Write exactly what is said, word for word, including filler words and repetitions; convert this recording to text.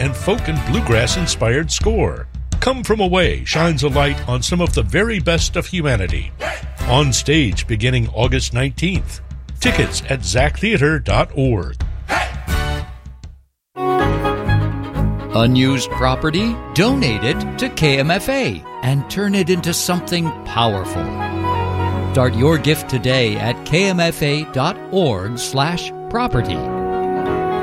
and folk and bluegrass-inspired score. Come From Away shines a light on some of the very best of humanity. On stage beginning August nineteenth. Tickets at zack theater dot org. Unused property? Donate it to K M F A and turn it into something powerful. Start your gift today at kmfa.org slash property.